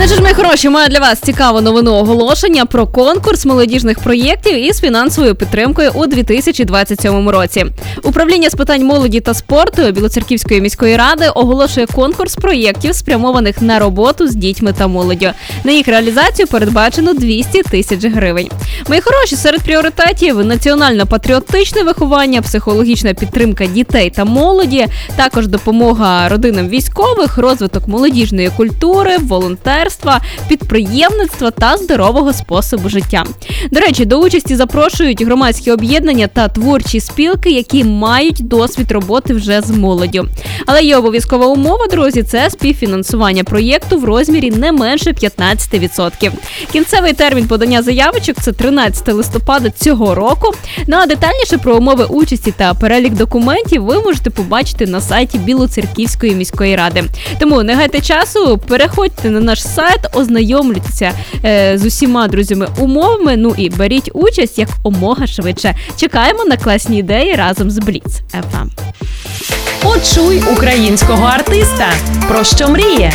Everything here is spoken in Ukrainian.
що ж, мої хороші, маю для вас цікаву новину оголошення про конкурс молодіжних проєктів із фінансовою підтримкою у 2027 році. Управління з питань молоді та спорту Білоцерківської міської ради оголошує конкурс проєктів, спрямованих на роботу з дітьми та молоддю. На їх реалізацію передбачено 200 тисяч гривень. Мої хороші, серед пріоритетів – національно-патріотичне виховання, психологічна підтримка дітей та молоді, також допомога родинам військових, розвиток молодіжної культури, волонтерства, підприємництва та здорового способу життя. До речі, до участі запрошують громадські об'єднання та творчі спілки, які мають досвід роботи вже з молоддю. Але є обов'язкова умова, друзі, це співфінансування проєкту в розмірі не менше 15%. Кінцевий термін подання заявочок – це 13 листопада цього року. Ну а детальніше про умови участі та перелік документів ви можете побачити на сайті Білоцерківської міської ради. Тому не гайте часу, переходьте на наш сайт, ознайомлюйтеся з усіма, друзями, умовами, ну і беріть участь якомога швидше. Чекаємо на класні ідеї разом з Бліц FM. Почуй українського артиста. Про що мріє?